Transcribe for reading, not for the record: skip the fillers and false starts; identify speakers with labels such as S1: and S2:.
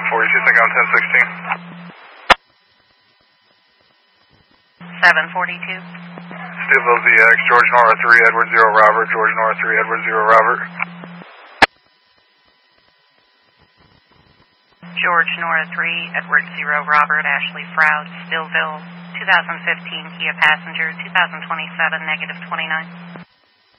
S1: 42, think I'm 1016.
S2: 742.
S1: Steelville ZX, George Nora 3, Edward 0 Robert, George Nora 3, Edward 0 Robert.
S2: George Nora 3, Edward 0 Robert, Ashley Froud, Steelville, 2015 Kia Passenger, 2027, -29.